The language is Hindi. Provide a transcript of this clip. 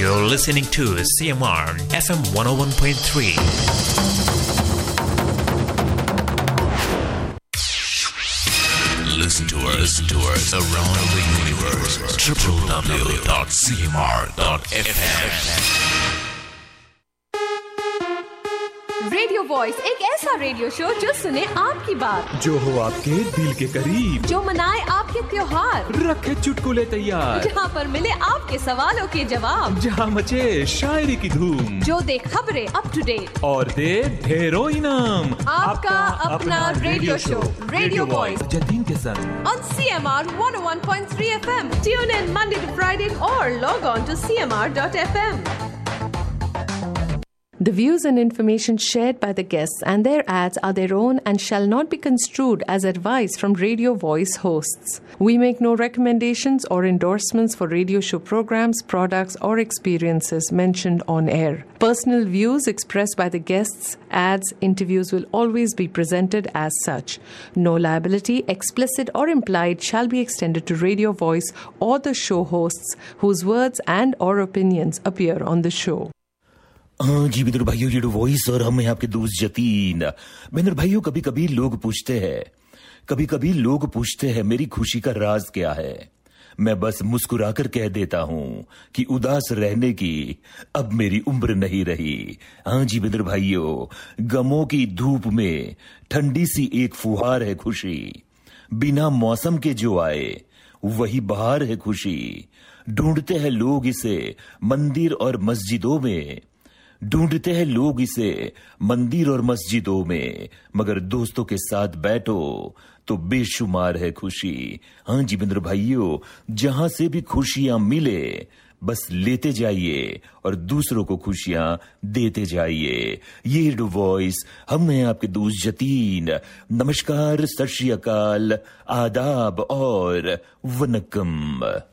You're listening to CMR FM 101.3. Listen to us around the universe. www.cmr.fm. Radio voice एक ऐसा रेडियो शो जो सुने आपकी बात, जो हो आपके दिल के करीब, जो मनाए आपके त्योहार, रखे चुटकुले तैयार, जहाँ पर मिले आपके सवालों के जवाब, जहाँ मचे शायरी की धूम, जो दे खबरें अप टू डेट और दे ढेरों इनाम। आपका अपना radio show radio voice Jatin के संग on CMR 101.3 FM. Tune in Monday to Friday or log on to cmr.fm. The views and information shared by the guests and their ads are their own and shall not be construed as advice from Radio Voice hosts. We make no recommendations or endorsements for radio show programs, products, or experiences mentioned on air. Personal views expressed by the guests, ads, interviews will always be presented as such. No liability, explicit or implied, shall be extended to Radio Voice or the show hosts whose words and or opinions appear on the show. हाँ जी मित्र भाइयों, रेडियो वॉइस और हम हैं आपके दोस्त जतीन। मित्र भाइयों, कभी कभी लोग पूछते हैं मेरी खुशी का राज क्या है। मैं बस मुस्कुराकर कह देता हूँ कि उदास रहने की अब मेरी उम्र नहीं रही। हाँ जी मित्र भाइयों, गमों की धूप में ठंडी सी एक फुहार है खुशी, बिना मौसम के जो आए वही बहार है खुशी। ढूंढते हैं लोग इसे मंदिर और मस्जिदों में, मगर दोस्तों के साथ बैठो तो बेशुमार है खुशी। हाँ जी मित्र भाइयों, जहां से भी खुशियां मिले बस लेते जाइए और दूसरों को खुशियां देते जाइए। ये रेडियो वॉइस, हम हैं आपके दोस्त जतीन। नमस्कार, सत श्री अकाल, आदाब और वनकम।